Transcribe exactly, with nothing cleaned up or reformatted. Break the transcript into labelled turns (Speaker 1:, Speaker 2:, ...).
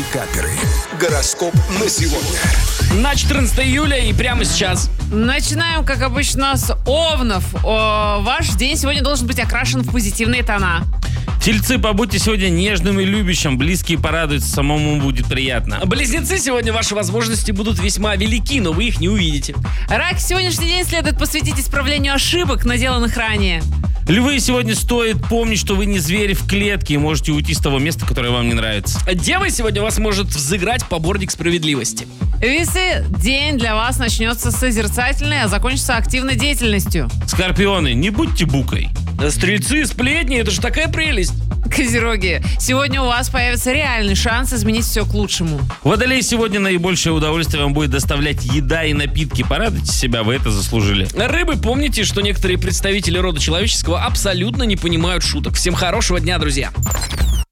Speaker 1: Пикаперы. Гороскоп на сегодня.
Speaker 2: На четырнадцатое июля и прямо сейчас.
Speaker 3: Начинаем, как обычно, с овнов. О, ваш день сегодня должен быть окрашен в позитивные тона.
Speaker 4: Тельцы, побудьте сегодня нежным и любящим. Близкие порадуются, самому будет приятно.
Speaker 2: Близнецы, сегодня ваши возможности будут весьма велики, но вы их не увидите.
Speaker 3: Раки, сегодняшний день следует посвятить исправлению ошибок, наделанных ранее.
Speaker 4: Львы, сегодня стоит помнить, что вы не зверь в клетке и можете уйти с того места, которое вам не нравится.
Speaker 2: Девы, сегодня вас может взыграть поборник справедливости.
Speaker 3: Весы, день для вас начнется с созерцательной, а закончится активной деятельностью.
Speaker 4: Скорпионы, не будьте букой.
Speaker 2: Стрельцы, сплетни, это же такая прелесть.
Speaker 3: Козероги, сегодня у вас появится реальный шанс изменить все к лучшему.
Speaker 4: Водолей, сегодня наибольшее удовольствие вам будет доставлять еда и напитки. Порадуйте себя, вы это заслужили.
Speaker 2: Рыбы, помните, что некоторые представители рода человеческого абсолютно не понимают шуток. Всем хорошего дня, друзья.